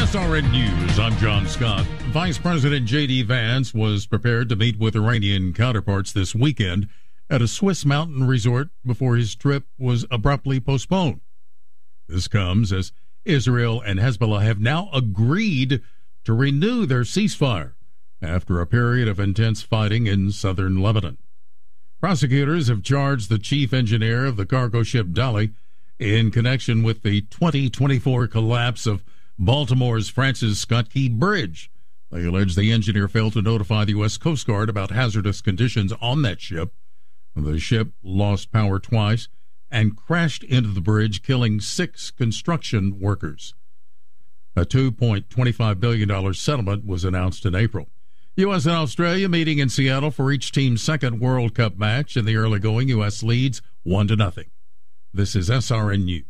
SRN News, I'm John Scott. Vice President J.D. Vance was prepared to meet with Iranian counterparts this weekend at a Swiss mountain resort before his trip was abruptly postponed. This comes as Israel and Hezbollah have now agreed to renew their ceasefire after a period of intense fighting in southern Lebanon. Prosecutors have charged the chief engineer of the cargo ship Dali in connection with the 2024 collapse of Baltimore's Francis Scott Key Bridge. They allege the engineer failed to notify the U.S. Coast Guard about hazardous conditions on that ship. The ship lost power twice and crashed into the bridge, killing 6 construction workers. A $2.25 billion settlement was announced in April. U.S. and Australia meeting in Seattle for each team's second World Cup match. In the early going, U.S. leads 1-0. This is SRN News.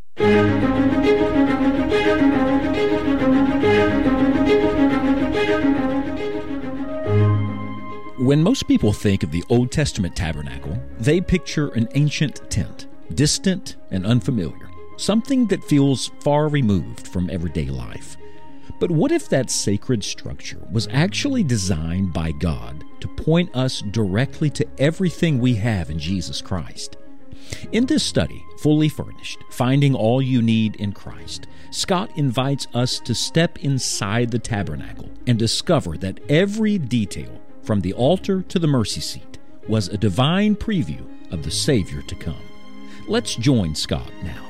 When most people think of the Old Testament tabernacle, they picture an ancient tent, distant and unfamiliar, something that feels far removed from everyday life. But what if that sacred structure was actually designed by God to point us directly to everything we have in Jesus Christ? In this study, Fully Furnished, Finding All You Need in Christ, Scott invites us to step inside the tabernacle and discover that every detail, from the altar to the mercy seat, was a divine preview of the Savior to come. Let's join Scott now.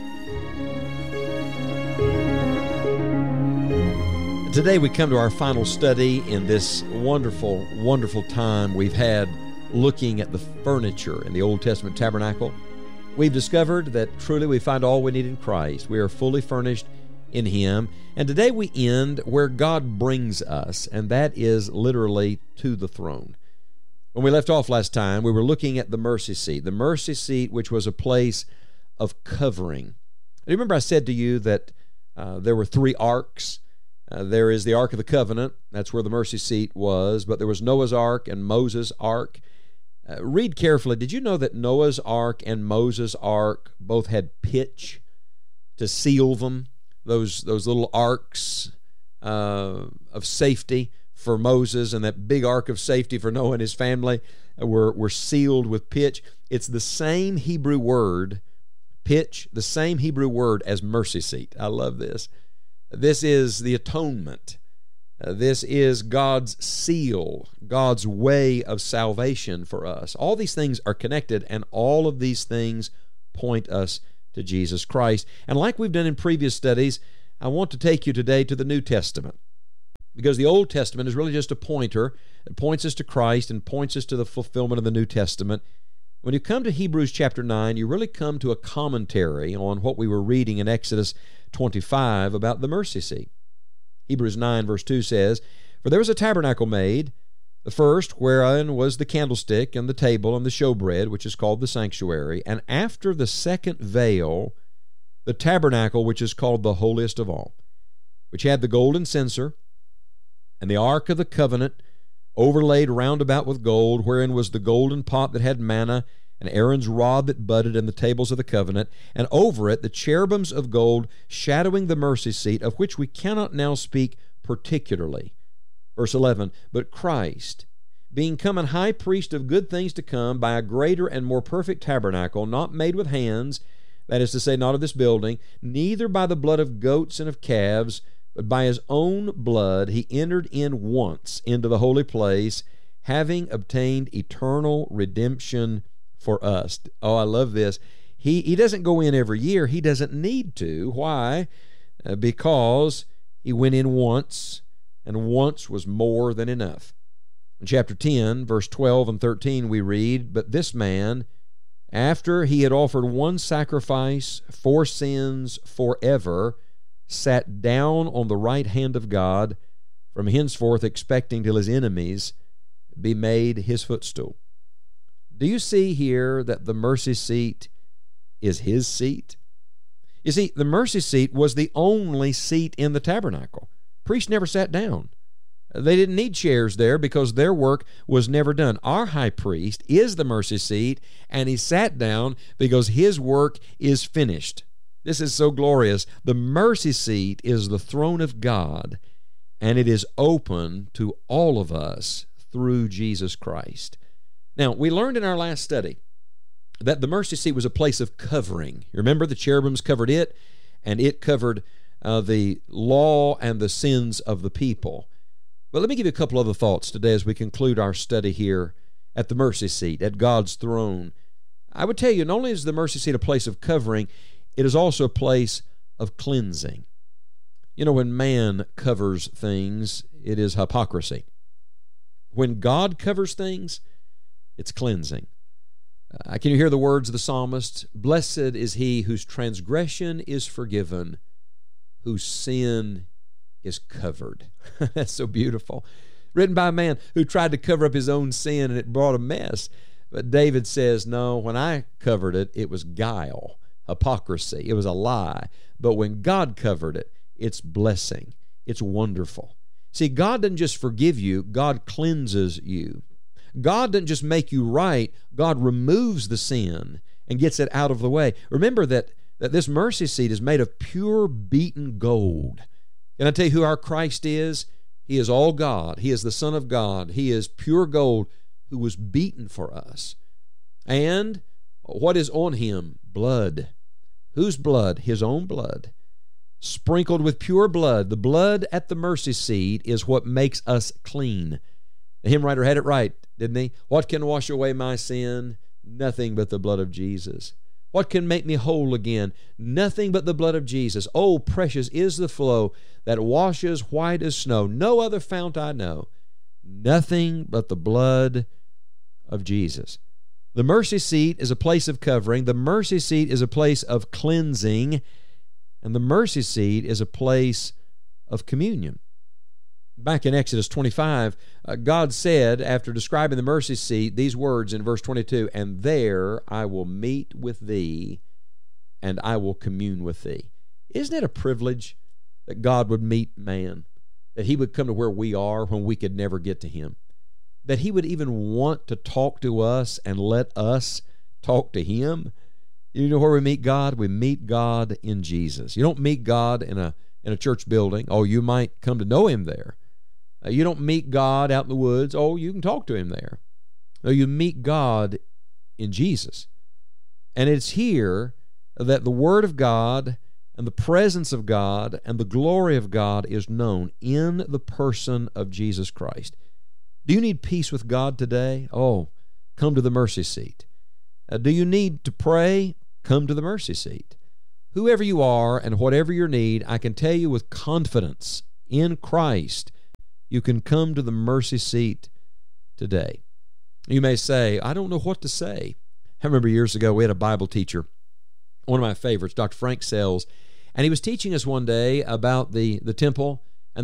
Today we come to our final study in this wonderful, wonderful time we've had looking at the furniture in the Old Testament tabernacle. We've discovered that truly we find all we need in Christ. We are fully furnished in Him. And today we end where God brings us, and that is literally to the throne. When we left off last time, we were looking at the mercy seat which was a place of covering. Remember I said to you that there were 3 arks. There is the Ark of the Covenant. That's where the mercy seat was. But there was Noah's Ark and Moses' Ark. Read carefully. Did you know that Noah's Ark and Moses' Ark both had pitch to seal them? Those little arks of safety for Moses and that big ark of safety for Noah and his family were sealed with pitch. It's the same Hebrew word, pitch, the same Hebrew word as mercy seat. I love this. This is the atonement. This is God's seal, God's way of salvation for us. All these things are connected, and all of these things point us to Jesus Christ. And like we've done in previous studies, I want to take you today to the New Testament, because the Old Testament is really just a pointer. It points us to Christ and points us to the fulfillment of the New Testament. When you come to Hebrews chapter 9, you really come to a commentary on what we were reading in Exodus 25 about the mercy seat. Hebrews 9 verse 2 says, "For there was a tabernacle made, the first wherein was the candlestick and the table and the showbread, which is called the sanctuary, and after the second veil, the tabernacle which is called the holiest of all, which had the golden censer and the ark of the covenant overlaid round about with gold, wherein was the golden pot that had manna, and Aaron's rod that budded, and the tables of the covenant, and over it the cherubims of gold shadowing the mercy seat, of which we cannot now speak particularly." Verse 11, "But Christ, being come an high priest of good things to come, by a greater and more perfect tabernacle, not made with hands, that is to say, not of this building, neither by the blood of goats and of calves, but by His own blood He entered in once into the holy place, having obtained eternal redemption for us." Oh, I love this. He doesn't go in every year. He doesn't need to. Why? Because He went in once, and once was more than enough. In chapter 10, verse 12 and 13, we read, "But this man, after He had offered one sacrifice for sins forever, sat down on the right hand of God, from henceforth expecting till His enemies be made His footstool." Do you see here that the mercy seat is His seat? You see, the mercy seat was the only seat in the tabernacle. Priests never sat down. They didn't need chairs there because their work was never done. Our high priest is the mercy seat, and He sat down because His work is finished. This is so glorious. The mercy seat is the throne of God, and it is open to all of us through Jesus Christ. Now, we learned in our last study that the mercy seat was a place of covering. You remember the cherubims covered it, and it covered the law and the sins of the people. But let me give you a couple other thoughts today as we conclude our study here at the mercy seat, at God's throne. I would tell you, not only is the mercy seat a place of covering, it is also a place of cleansing. You know, when man covers things, it is hypocrisy. When God covers things, it's cleansing. Can you hear the words of the psalmist? Blessed is he whose transgression is forgiven, whose sin is covered. That's so beautiful. Written by a man who tried to cover up his own sin, and it brought a mess. But David says, no, when I covered it, it was guile, hypocrisy. It was a lie. But when God covered it, it's blessing. It's wonderful. See, God doesn't just forgive you, God cleanses you. God doesn't just make you right, God removes the sin and gets it out of the way. Remember that this mercy seat is made of pure beaten gold. Can I tell you who our Christ is? He is all God. He is the Son of God. He is pure gold who was beaten for us. And what is on him? Blood. Whose blood? His own blood. Sprinkled with pure blood. The blood at the mercy seat is what makes us clean. The hymn writer had it right, didn't he? What can wash away my sin? Nothing but the blood of Jesus. What can make me whole again? Nothing but the blood of Jesus. Oh, precious is the flow that washes white as snow. No other fount I know. Nothing but the blood of Jesus. The mercy seat is a place of covering. The mercy seat is a place of cleansing. And the mercy seat is a place of communion. Back in Exodus 25, God said, after describing the mercy seat, these words in verse 22, and there I will meet with thee, and I will commune with thee. Isn't it a privilege that God would meet man, that he would come to where we are when we could never get to him, that he would even want to talk to us and let us talk to him? You know where we meet God? We meet God in Jesus. You don't meet God in a church building. Oh, you might come to know him there. You don't meet God out in the woods. Oh, you can talk to him there. No, you meet God in Jesus. And it's here that the Word of God and the presence of God and the glory of God is known in the person of Jesus Christ. Do you need peace with God today? Oh, come to the mercy seat. Do you need to pray? Come to the mercy seat. Whoever you are and whatever your need, I can tell you with confidence in Christ, you can come to the mercy seat today. You may say, I don't know what to say. I remember years ago we had a Bible teacher, one of my favorites, Dr. Frank Sells, and he was teaching us one day about the temple